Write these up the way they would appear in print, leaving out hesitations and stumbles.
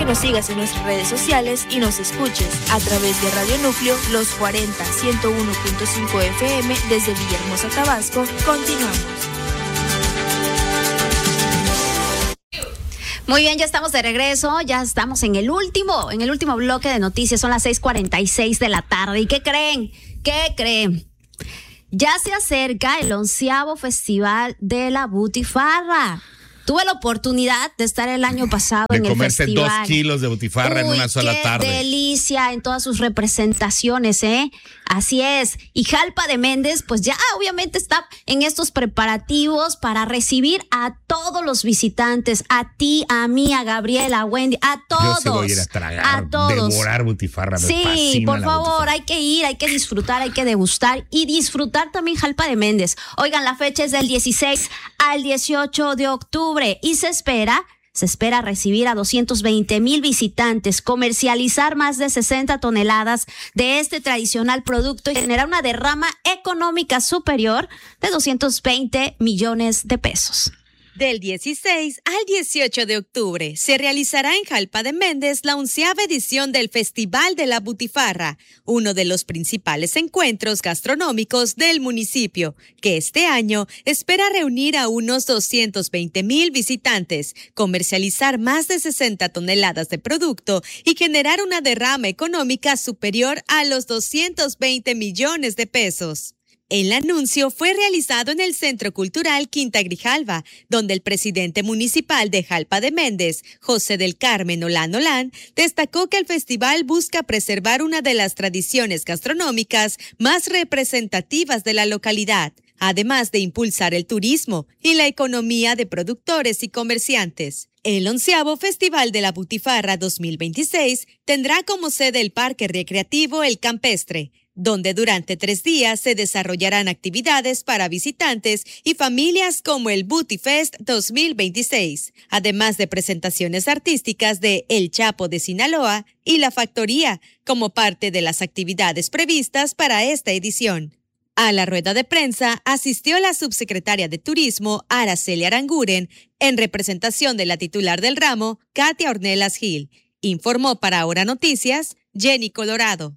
que nos sigas en nuestras redes sociales y nos escuches a través de Radio Núcleo Los 40 101.5 FM desde Villahermosa, Tabasco. Continuamos. Muy bien, ya estamos de regreso, ya estamos en el último bloque de noticias, son las 6:46 de la tarde. ¿Y qué creen? Ya se acerca el 11º Festival de la Butifarra. Tuve la oportunidad de estar el año pasado en el festival. De comerse 2 kilos de butifarra en una sola tarde. ¡Qué delicia! En todas sus representaciones, ¿eh? Así es. Y Jalpa de Méndez, pues ya obviamente está en estos preparativos para recibir a todos los visitantes, a ti, a mí, a Gabriela, a Wendy, a todos. Yo sí voy a ir a tragar, a todos. Devorar butifarra. Sí, por favor, hay que ir, hay que disfrutar, hay que degustar y disfrutar también Jalpa de Méndez. Oigan, la fecha es del 16 al 18 de octubre. Y se espera recibir a 220,000 visitantes, comercializar más de 60 toneladas de este tradicional producto y generar una derrama económica superior de 220 millones de pesos. Del 16 al 18 de octubre se realizará en Jalpa de Méndez la 11ª edición del Festival de la Butifarra, uno de los principales encuentros gastronómicos del municipio, que este año espera reunir a unos 220,000 visitantes, comercializar más de 60 toneladas de producto y generar una derrama económica superior a los 220 millones de pesos. El anuncio fue realizado en el Centro Cultural Quinta Grijalva, donde el presidente municipal de Jalpa de Méndez, José del Carmen Olán, destacó que el festival busca preservar una de las tradiciones gastronómicas más representativas de la localidad, además de impulsar el turismo y la economía de productores y comerciantes. El 11º Festival de la Butifarra 2026 tendrá como sede el Parque Recreativo El Campestre, donde durante 3 días se desarrollarán actividades para visitantes y familias como el Butifest 2026, además de presentaciones artísticas de El Chapo de Sinaloa y La Factoría, como parte de las actividades previstas para esta edición. A la rueda de prensa asistió la subsecretaria de Turismo, Araceli Aranguren, en representación de la titular del ramo, Katia Ornelas Gil. Informó para Ahora Noticias, Jenny Colorado.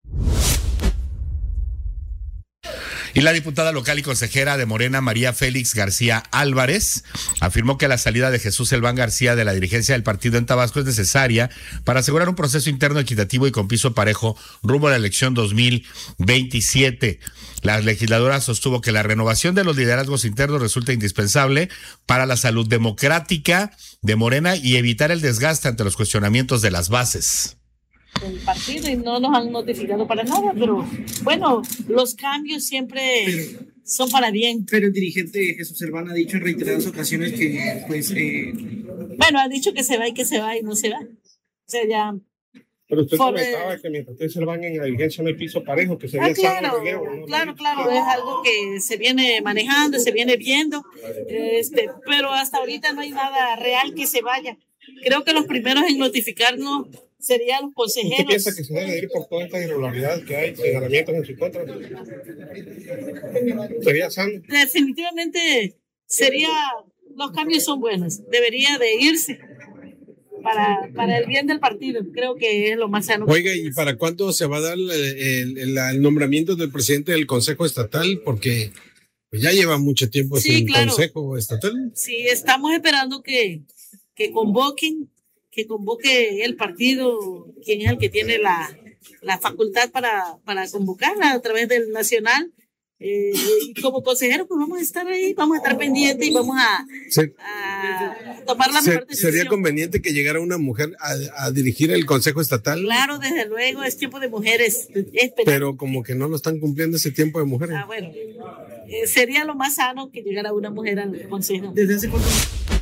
Y la diputada local y consejera de Morena, María Félix García Álvarez, afirmó que la salida de Jesús Elván García de la dirigencia del partido en Tabasco es necesaria para asegurar un proceso interno equitativo y con piso parejo rumbo a la elección 2027. La legisladora sostuvo que la renovación de los liderazgos internos resulta indispensable para la salud democrática de Morena y evitar el desgaste ante los cuestionamientos de las bases del partido y no nos han notificado para nada, pero bueno, los cambios siempre son para bien. Pero el dirigente Jesús Elván ha dicho en reiteradas ocasiones que bueno, ha dicho que se va y no se va. O sea, ya... Pero usted comentaba que mientras ustedes se van en la dirigencia no hay piso parejo, que sería claro, es algo que se viene manejando, se viene viendo, pero hasta ahorita no hay nada real que se vaya. Creo que los primeros en notificarnos serían los consejeros. ¿Usted piensa que se debe ir por toda esta irregularidad que hay, señalamientos en su contra? ¿Sería sano? Definitivamente los cambios son buenos, debería de irse para el bien del partido, creo que es lo más sano. Oiga, ¿y para cuándo se va a dar el nombramiento del presidente del Consejo Estatal? Porque ya lleva mucho tiempo sin Consejo Estatal. Sí, estamos esperando que convoque el partido, quien es el que tiene la facultad para convocarla a través del Nacional. Y como consejero, pues vamos a estar ahí, vamos a estar pendientes y vamos a tomar la mejor decisión. ¿Sería conveniente que llegara una mujer a dirigir el Consejo Estatal? Claro, desde luego, es tiempo de mujeres. Pero como que no lo están cumpliendo ese tiempo de mujeres. Bueno, sería lo más sano que llegara una mujer al Consejo. ¿Desde hace cuánto?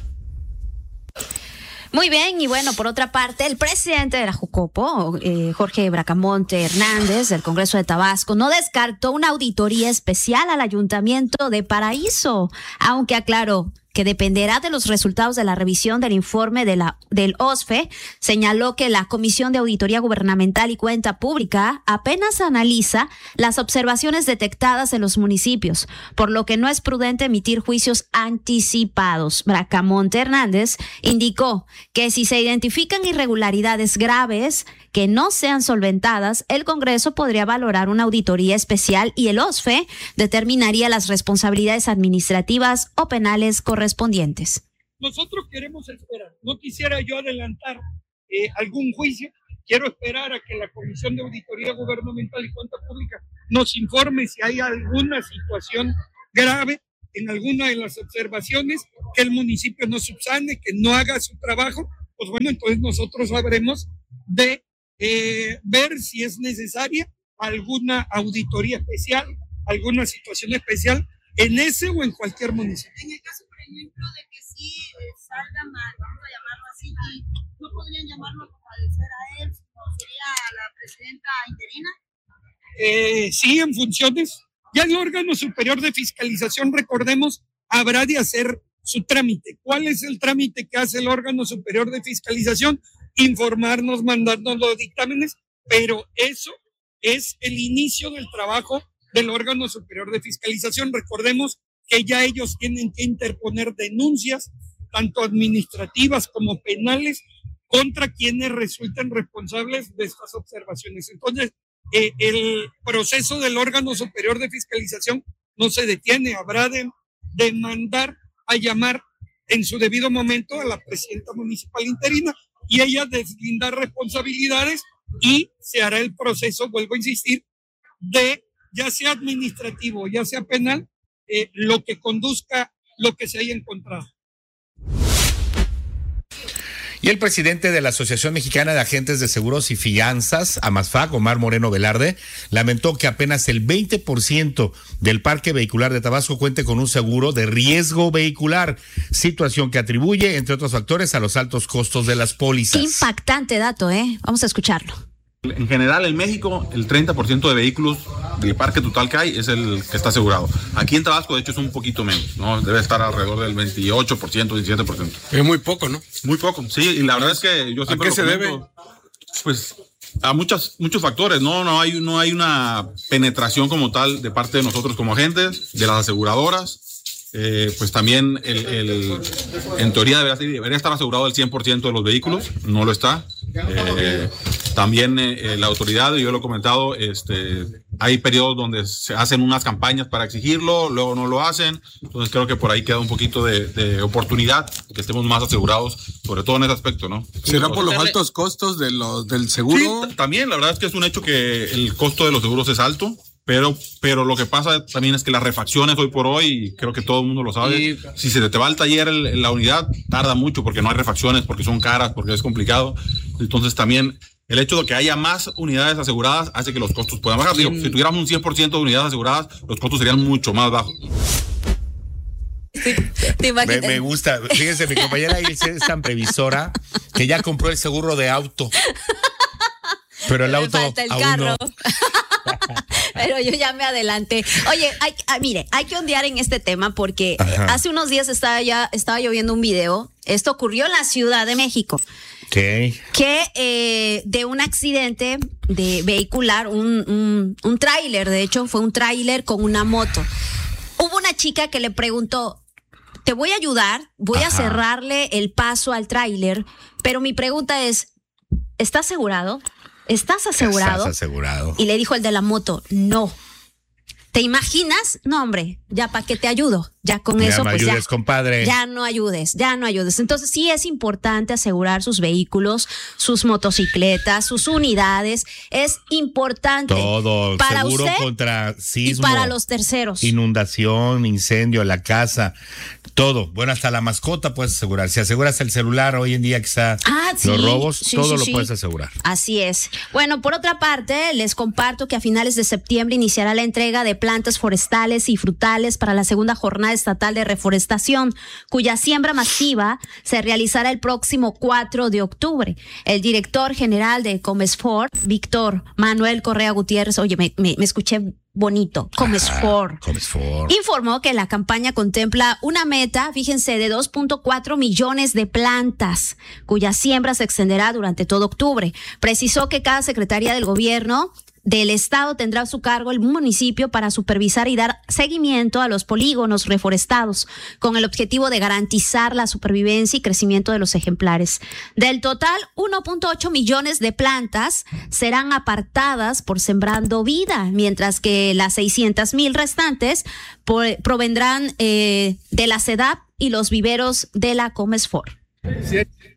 Muy bien, y bueno, por otra parte, el presidente de la Jucopo, Jorge Bracamonte Hernández, del Congreso de Tabasco, no descartó una auditoría especial al Ayuntamiento de Paraíso, aunque aclaró que dependerá de los resultados de la revisión del informe del OSFE, señaló que la Comisión de Auditoría Gubernamental y Cuenta Pública apenas analiza las observaciones detectadas en los municipios, por lo que no es prudente emitir juicios anticipados. Bracamonte Hernández indicó que si se identifican irregularidades graves que no sean solventadas, el Congreso podría valorar una auditoría especial y el OSFE determinaría las responsabilidades administrativas o penales correspondientes. Nosotros queremos esperar. No quisiera yo adelantar algún juicio. Quiero esperar a que la Comisión de Auditoría Gubernamental y Cuenta Pública nos informe si hay alguna situación grave en alguna de las observaciones, que el municipio no subsane, que no haga su trabajo. Pues bueno, entonces nosotros habremos de ver si es necesaria alguna auditoría especial, alguna situación especial en ese o en cualquier municipio. En el caso, por ejemplo, de que sí salga mal, vamos a llamarlo así, y no podrían llamarlo a comparecer a él, ¿no sería la presidenta interina? Sí, en funciones. Ya el órgano superior de fiscalización, recordemos, habrá de hacer su trámite. ¿Cuál es el trámite que hace el órgano superior de fiscalización? Informarnos, mandarnos los dictámenes, pero eso es el inicio del trabajo del órgano superior de fiscalización. Recordemos que ya ellos tienen que interponer denuncias, tanto administrativas como penales, contra quienes resulten responsables de estas observaciones. Entonces, el proceso del órgano superior de fiscalización no se detiene, habrá de mandar a llamar en su debido momento a la presidenta municipal interina y ella deslindar responsabilidades y se hará el proceso, vuelvo a insistir, de ya sea administrativo, ya sea penal, lo que conduzca lo que se haya encontrado. Y el presidente de la Asociación Mexicana de Agentes de Seguros y Fianzas, AMASFAC, Omar Moreno Velarde, lamentó que apenas el 20% del parque vehicular de Tabasco cuente con un seguro de riesgo vehicular, situación que atribuye, entre otros factores, a los altos costos de las pólizas. Qué impactante dato, Vamos a escucharlo. En general, en México, el 30% de vehículos del parque total que hay es el que está asegurado. Aquí en Tabasco, de hecho, es un poquito menos, ¿no? Debe estar alrededor del 28%, 17%. Es muy poco, ¿no? Muy poco, sí. Y la verdad es que yo siempre ¿A qué se debe? Pues a muchos factores, ¿no? No hay una penetración como tal de parte de nosotros como agentes, de las aseguradoras. Pues también en teoría debería estar asegurado el 100% de los vehículos, no lo está. También la autoridad, yo lo he comentado, hay periodos donde se hacen unas campañas para exigirlo, luego no lo hacen, entonces creo que por ahí queda un poquito de oportunidad, que estemos más asegurados, sobre todo en ese aspecto, ¿no? ¿Será por los altos costos del seguro? Sí, también, la verdad es que es un hecho que el costo de los seguros es alto. Pero lo que pasa también es que las refacciones hoy por hoy, creo que todo el mundo lo sabe, si se te va al taller la unidad, tarda mucho porque no hay refacciones, porque son caras, porque es complicado. Entonces también el hecho de que haya más unidades aseguradas hace que los costos puedan bajar. Digo, si tuviéramos un 100% de unidades aseguradas, los costos serían mucho más bajos. Me gusta. Fíjense, mi compañera Ilse es tan previsora que ya compró el seguro de auto. Pero el auto falta el aún carro. no. Pero yo ya me adelanté. Oye, mire, hay que ondear en este tema porque hace unos días estaba yo viendo un video. Esto ocurrió en la Ciudad de México. Okay. Que de un accidente de vehicular, un tráiler, de hecho, fue un tráiler con una moto. Hubo una chica que le preguntó, te voy a ayudar, voy a cerrarle el paso al tráiler, pero mi pregunta es, ¿estás asegurado? ¿Estás asegurado? ¿Estás asegurado? Y le dijo el de la moto, no. ¿Te imaginas? No, hombre, ya para qué te ayudo. Ya con eso, me pues ayudes, ya, compadre. ya no ayudes. Entonces sí es importante asegurar sus vehículos, sus motocicletas, sus unidades. Es importante. Todo, para seguro usted contra sismo. Y para los terceros. Inundación, incendio, la casa, todo. Bueno, hasta la mascota puedes asegurar. Si aseguras el celular hoy en día que está los robos, todo lo puedes asegurar. Así es. Bueno, por otra parte, les comparto que a finales de septiembre iniciará la entrega de plantas forestales y frutales para la segunda jornada Estatal de Reforestación, cuya siembra masiva se realizará el próximo 4 de octubre. El director general de Comesfor, Víctor Manuel Correa Gutiérrez, oye, me escuché bonito, Comesfor, informó que la campaña contempla una meta, fíjense, de 2.4 millones de plantas, cuya siembra se extenderá durante todo octubre. Precisó que cada secretaría del gobierno del Estado tendrá a su cargo el municipio para supervisar y dar seguimiento a los polígonos reforestados, con el objetivo de garantizar la supervivencia y crecimiento de los ejemplares. Del total, 1.8 millones de plantas serán apartadas por Sembrando Vida, mientras que las 600,000 restantes provendrán de la SEDAP y los viveros de la Comesfor.